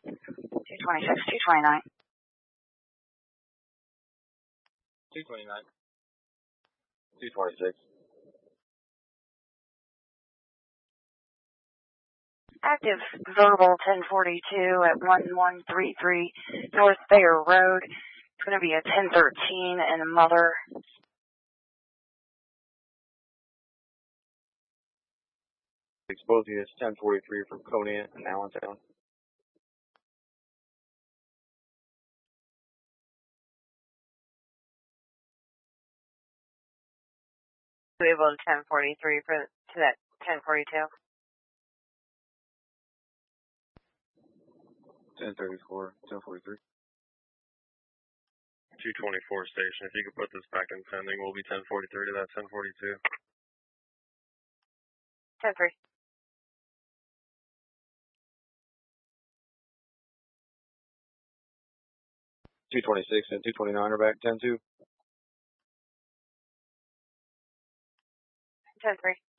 226, 229. 229. 226. Active verbal 1042 at 1133 North Thayer Road. It's going to be a 1013 and a mother. Exposed units 1043 from Conant and Allentown. We able to 1043 to that 1042. 1034, 1043. 224 station. If you could put this back in pending, we'll be 1043 to that 1042. 10-3. 226 and 229 are back 10-2. 10-3.